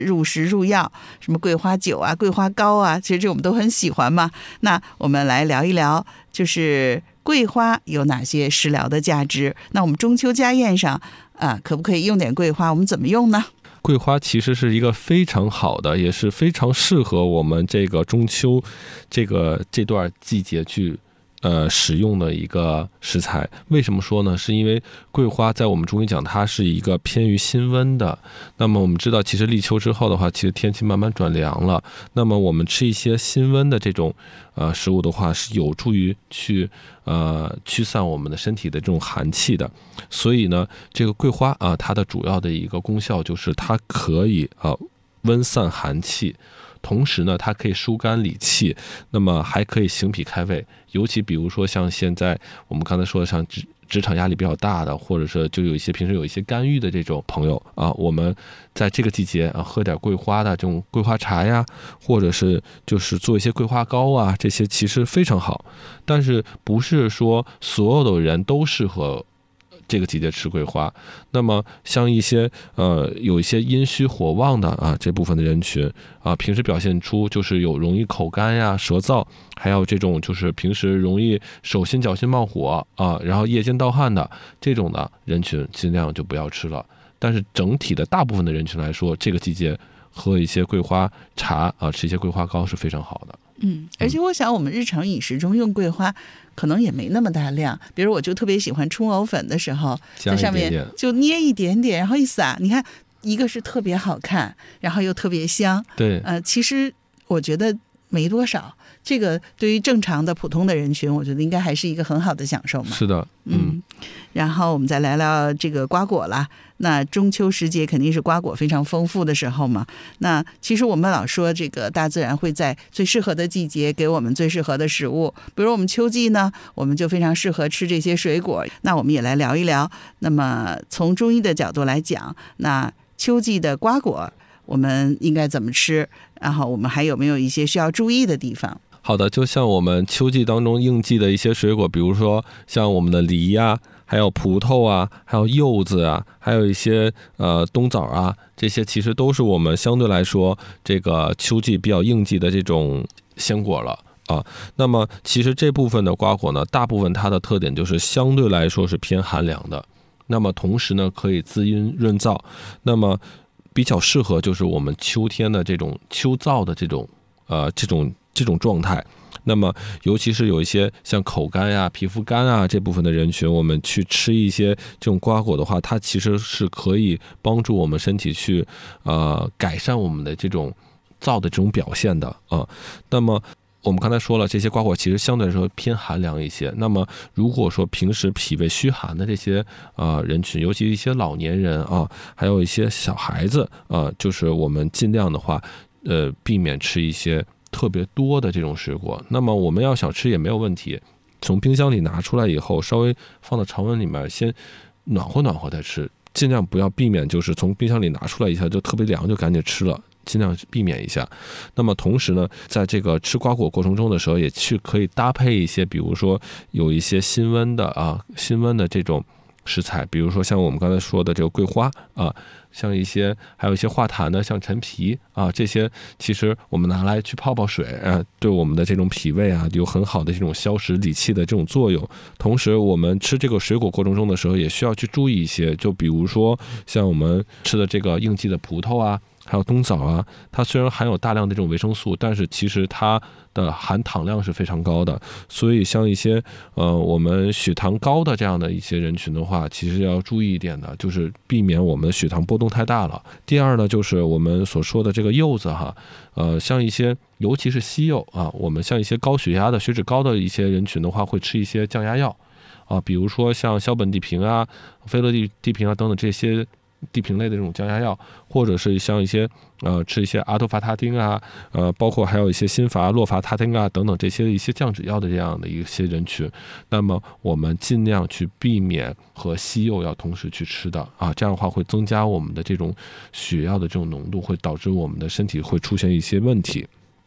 入食入药，什么桂花酒啊、桂花糕啊，其实这我们都很喜欢嘛。那我们来聊一聊，就是桂花有哪些食疗的价值？那我们中秋家宴上可不可以用点桂花？我们怎么用呢？ 桂花其实是一个非常好的，也是非常适合我们这个中秋这段季节去使用的一个食材。为什么说呢？是因为桂花在我们中医讲它是一个偏于辛温的。那么我们知道其实立秋之后的话，其实天气慢慢转凉了，那么我们吃一些辛温的这种食物的话，是有助于去驱散我们的身体的这种寒气的。所以呢，这个桂花它的主要的一个功效就是它可以温散寒气，同时呢它可以疏肝理气，那么还可以行脾开胃。尤其比如说像现在我们刚才说的像职场压力比较大的，或者是就有一些平时有一些肝郁的这种朋友我们在这个季节喝点桂花的这种桂花茶呀，或者是就是做一些桂花糕啊，这些其实非常好。但是不是说所有的人都适合这个季节吃桂花。那么像一些有一些阴虚火旺的这部分的人群平时表现出就是有容易口干呀、舌燥，还有这种就是平时容易手心脚心冒火然后夜间盗汗的这种的人群，尽量就不要吃了。但是整体的大部分的人群来说，这个季节喝一些桂花茶吃一些桂花糕是非常好的。 而且我想我们日常饮食中用桂花可能也没那么大量，比如我就特别喜欢冲藕粉的时候，在上面就捏一点点，然后一撒，你看一个是特别好看，然后又特别香。 对， 其实我觉得没多少，这个对于正常的普通的人群，我觉得应该还是一个很好的享受嘛。 是的， 然后我们再聊聊这个瓜果啦。那中秋时节肯定是瓜果非常丰富的时候嘛。那其实我们老说这个大自然会在最适合的季节给我们最适合的食物，比如我们秋季呢，我们就非常适合吃这些水果。那我们也来聊一聊，那么从中医的角度来讲，那秋季的瓜果我们应该怎么吃？然后我们还有没有一些需要注意的地方？ 好的，就像我们秋季当中应季的一些水果，比如说像我们的梨呀，还有葡萄啊，还有柚子啊，还有一些冬枣啊，这些其实都是我们相对来说这个秋季比较应季的这种鲜果了那么其实这部分的瓜果呢，大部分它的特点就是相对来说是偏寒凉的，那么同时呢可以滋阴润燥，那么比较适合就是我们秋天的这种秋燥的这种状态。那么尤其是有一些像口干呀、皮肤干啊这部分的人群，我们去吃一些这种瓜果的话，它其实是可以帮助我们身体去改善我们的这种燥的这种表现的那么我们刚才说了，这些瓜果其实相对来说偏寒凉一些。那么如果说平时脾胃虚寒的这些人群，尤其一些老年人还有一些小孩子就是我们尽量的话避免吃一些特别多的这种水果。那么我们要想吃也没有问题，从冰箱里拿出来以后，稍微放到常温里面先暖和暖和再吃，尽量不要避免就是从冰箱里拿出来一下就特别凉就赶紧吃了，尽量避免一下。那么同时呢，在这个吃瓜果过程中的时候，也去可以搭配一些，比如说有一些辛温的这种食材，比如说像我们刚才说的这个桂花像还有一些化痰的，像陈皮这些其实我们拿来去泡泡水对我们的这种脾胃有很好的这种消食理气的这种作用。同时我们吃这个水果过程中的时候也需要去注意一些，就比如说像我们吃的这个应季的葡萄还有冬枣它虽然含有大量的这种维生素，但是其实它的含糖量是非常高的。所以像一些我们血糖高的这样的一些人群的话，其实要注意一点的，就是避免我们的血糖波动太大了。第二呢，就是我们所说的这个柚子像一些尤其是西柚我们像一些高血压的血脂高的一些人群的话，会吃一些降压药比如说像硝苯地平非乐地平等等这些地平类的这种降压药，或者是像一些吃一些阿托伐他汀包括还有一些辛伐洛伐他汀等等这些一些降脂药的这样的一些人群，那么我们尽量去避免和西柚要同时去吃的这样的话会增加我们的这种血药的这种浓度，会导致我们的身体会出现一些问题。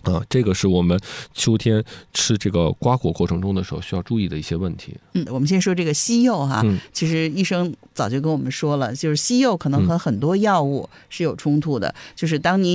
这个是我们秋天吃这个瓜果过程中的时候需要注意的一些问题。 我们先说这个西柚哈，其实医生早就跟我们说了，就是西柚可能和很多药物是有冲突的，就是当你